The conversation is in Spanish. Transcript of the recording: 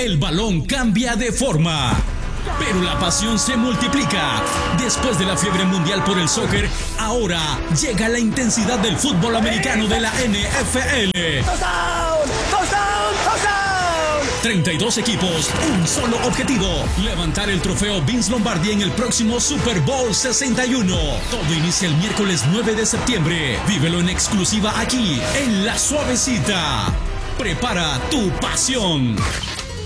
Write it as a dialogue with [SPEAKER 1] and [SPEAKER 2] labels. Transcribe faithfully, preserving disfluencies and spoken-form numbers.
[SPEAKER 1] el balón cambia de forma, pero la pasión se multiplica. Después de la fiebre mundial por el soccer, ahora llega la intensidad del fútbol americano de la N F L.
[SPEAKER 2] ¡Touchdown! ¡Touchdown! ¡Touchdown!
[SPEAKER 1] treinta y dos equipos, un solo objetivo: levantar el trofeo Vince Lombardi en el próximo Super Bowl sesenta y uno. Todo inicia el miércoles nueve de septiembre. Vívelo en exclusiva aquí, en La Suavecita. Prepara tu pasión.